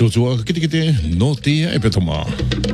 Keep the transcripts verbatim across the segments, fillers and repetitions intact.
Tutua kite kite no tia e petoma.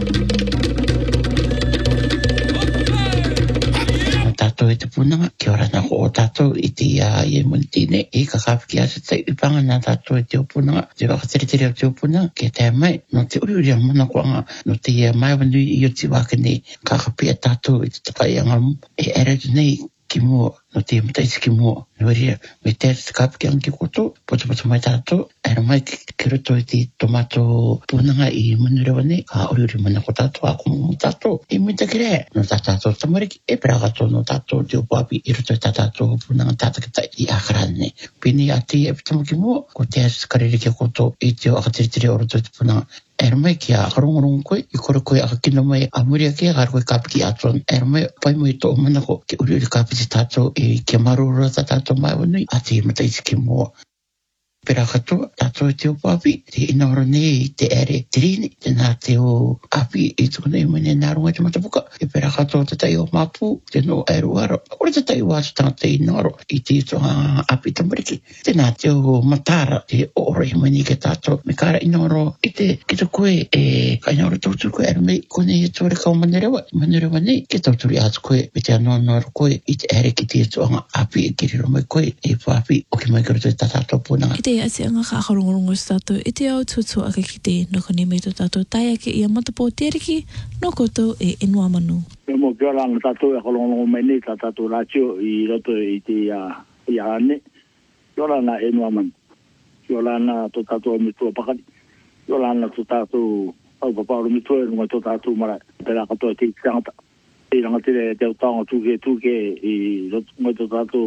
Tato e te punanga, kia ora na ko o tato i te ia i e munitine, i ka kawhiki asa te upanga na tato e te opunanga, te wakateretere o te opunanga, kia te mai, no te uri uri a mana kuanga, no te ia mai wanu i o te wakane, ka kapia tato i te takai angamu, e ere nei ki mua, no te mataisi ki mua, no ria, me te te kawhiki ang ki koto, poto poto mai tato, ere mai ki roto i te tomato punanga i manurewa nei, ka uri uri mana ko tato, a kumu tato, i mita kire, no ta tato tamariki, e pragato no tato te opapi, i roto i ta tato punanga tatakata i akarane. Pini ati e pitamo ki mua, ko te asu karere ki koto, i te o akatiritiri o roto i te punanga, e mai ki a karongorongo koe, i kore koe aka kino mai a muria ki a kare koe kapiki aton. E mai pai mai tō manako ki uri uri kapiti tātou i kia marura ta tātou mai wanui, a te mataisi ki mua. Pera katoa, tātou e te opapi, te inaoro nei i te ere te rini, te nā te o api i tuku nei mene nā runga te matapuka, e pera katoa te tai o mapu, te no aeruara, ore te tai o atu tanga te inaoro i te itoa api tamariki, te nā te o matara, te ora i mani ke tātou, me kara inaoro i te kita koe e ka inaoro tauturu koe ere mei, kone e tuare kau manerewa, manerewa nei, ke tauturu i atu koe, me te anoanoaro koe i te ere ki te itoa api e kiriro mai koe, e papi o ki mai karo te tātou punanga. Te ase anga ka akarongorongo stato e te au tutu ake ki te noko ne mei to tato tai ake ia matapo teriki no koto e inua manu. Me mo kia ranga tato e akarongorongo mai nei ta tato rachio i roto i te i ane. Kia ranga e inua manu. Kia ranga to tato e mitua pakari. Kia ranga to tato au paparo mitua e runga to tato mara. Pera katoa te tangata. I ranga tere te utanga tuke tuke i roto mai to tato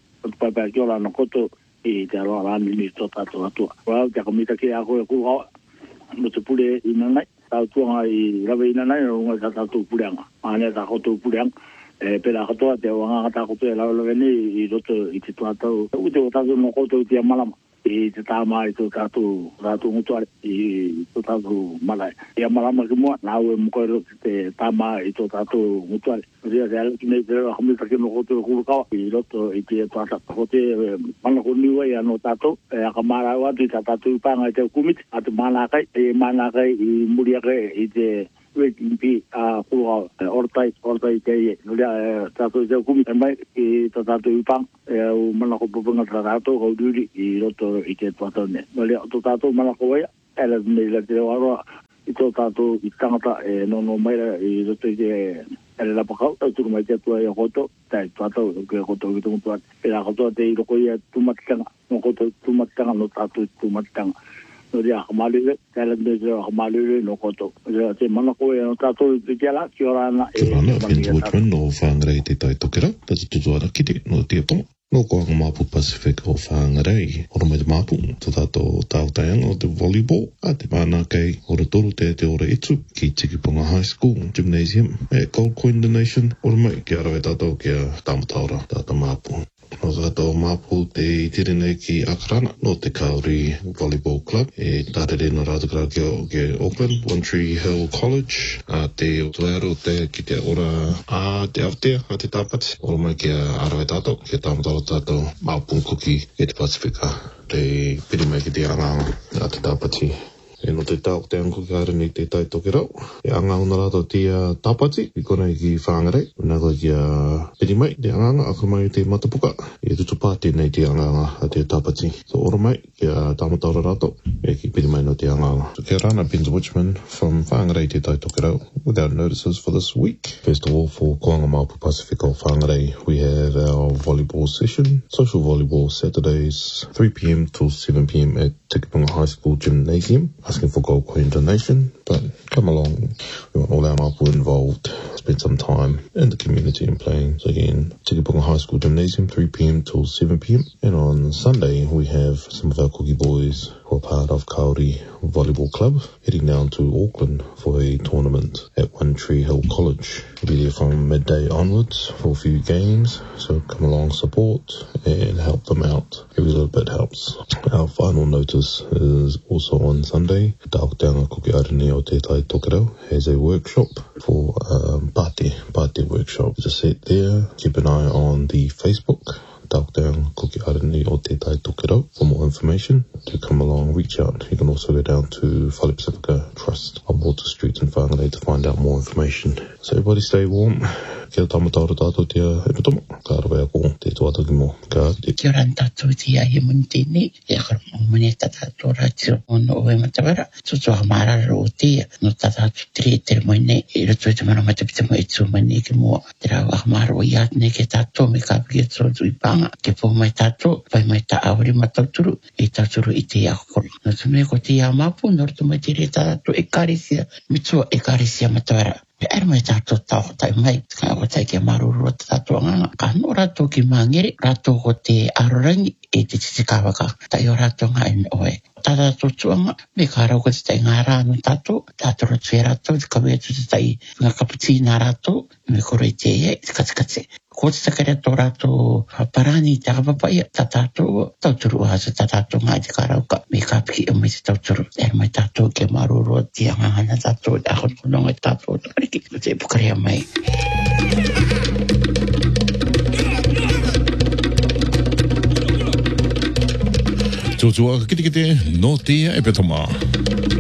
pai kia ranga koto i te aroa rani ni tō tātou atua. Wau, te akamita ki a koe kūhawa, no te pule i nanai, tau tuanga i rawe i nanai, no runga ka tātou puleanga. Maanea tā kotou puleanga, e pera katoa te wanga tā kotou e laulawe ni i roto i te tātou. U te o tātou no kotou tia malama, i te tāma i tō tātou tātou ngutuare, i tō tātou malai. Ia malama ki mua, nāu e mukoero te tāma i tō tātou ngutuare. Ria te alaki nei te rewa hamita ki no kotou kurukawa, i roto i te tātou. Ko te mana ko niwa i ano tātou, e aka mara watu i tā tātou i pāngai te kumiti, atu mānakai, e mānakai i muriake i te Wekimpi a kurukawa, ortai, ortai te ie. Ria tātou i te kumiti, e mai i tā tātou i pāng, e au mana ko pupunga tā tātou, kau duri i roto i te tātou ne. Ria tō tātou mana ko waia, e la nei la te waroa, i tō tātou i tangata e nono maira i roto i te ele la pakau, tau turu mai te atua i a koto, tai tātou, ke koto ki tungu tuat. E la koto te i roko i a tumatitanga, no koto tumatitanga no tātou tumatitanga. No rea kamalire, kai la te rea kamalire no koto. Rea te manako e no tātou i te kiala, ki ora ana e... Te mana, Vince Woodman no whangarei te tai tokera, tata tutuara kite no te atonga. No koanga Mapu Pacific o whangarei, ora mai te Mapu, to tātou tāutaianga o te volleyball, a te mana kei ora toru te te ora itu, ki Tikipunga High School Gymnasium, e Gold Coin Donation, ora mai ki arawe tātou ki a Tamataura, tātou Mapu. No tātou Mapu te tere nei ki Akarana, no te Kauri Volleyball Club, e tārere no rātukara ki, ki Auckland, One Tree Hill College, a te tuero te ki te ora a te Aotea, a te tāpati, ora mai ki a arawe tātou, ki a Tamataura tātou Mapu Kuki e te Pasifika, te piri mai ki te anganga a te tāpati. E no te tau te anko ki ni te tai toke rau. E anga una rato te uh, tāpati, i kona i ki whangarei. Nā koe ki a uh, piri mai, te anganga, ako mai te matapuka. E tutu pāti nei te anganga a te tāpati. So ora mai, ki a tāmataura rato, e ki piri mai no te anganga. So kia rana, Vince Woodman from whangarei te tai toke rau, without notices for this week. First of all, for Koanga Mapu Pacific o whangarei, we have our volleyball session. Social volleyball Saturdays, three p.m. till seven p.m. at Tikipunga High School Gymnasium. Asking for Gold Coin donation, but come along. We want all our Mapu involved. Spend some time in the community and playing. So again, Tikipunga High School Gymnasium, three p.m. till seven p.m. And on Sunday, we have some of our cookie boys who are part of Kauri Volleyball Club heading down to Auckland for a tournament at One Tree Hill College. We'll be there from midday onwards for a few games. So come along, support and help them out. Every little bit helps. Our final notice is also on Sunday. Taukteanga Kuki Arani o Te Tai Tokerau has a workshop for um, Pate, Pate workshop. There's a set there. Keep an eye on the Facebook. Taukteanga Kuki Arani o Te Tai Tokerau for more information. To come along, reach reach out. You can also go down to Whale Pacifica Trust on Water Street in Whangarei to find out more information. So everybody stay warm. Kia tamatara tātou tia e patomo. Ka rawe ako te tuataki mo. Ka te. Kia ora tātou tia i munitini. E karo mone tātou ratio ono o e matawara. Tutu a marara o tia. No tātou tiri tere moine. I rato e te mara matapita mo e tū mani ke mua. Te rau a maro i atne ke tātou me ka piki e tōtu i panga. Ke pō mai tātou. Pai mai tā auri matauturu. E tāturu i te akokoro. No tu me ko tia mapu. No rato mai tiri tātou e karisia. Mitua e karisia matawara. Me era mai tātou tau tai mai, ka o tai ke maruru o tātou nganga. Ka no rato ki mangere, rato ko te arorangi e te titi kawaka. Tai o rato ngai oe. Tātou tuanga, me ka rau ko te tai ngā rānu tātou, tātou ratu e rato, te kawe atu te tai ngā kaputi nā rato, me kore te e, te katikate. Ko te takare tō rato parani te akapapai, tā tātou tauturu asa, tā tātou ngai te ka rauka, me ka piki o mai te tauturu. Era mai tātou ke maruru o te angangana tātou, te akon kononga tātou, te pukarea mai. Tōtua kite kite no tia e pe toma.